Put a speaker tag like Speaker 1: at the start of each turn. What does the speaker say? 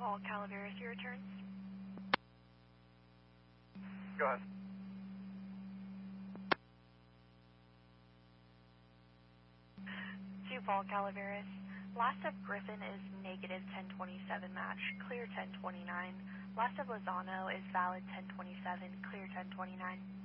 Speaker 1: Paul Calaveras, your returns.
Speaker 2: Go ahead.
Speaker 1: 2 Paul Calaveras. Last of Griffin is negative 1027 match, clear 1029. Last of Lozano is valid 1027, clear 1029.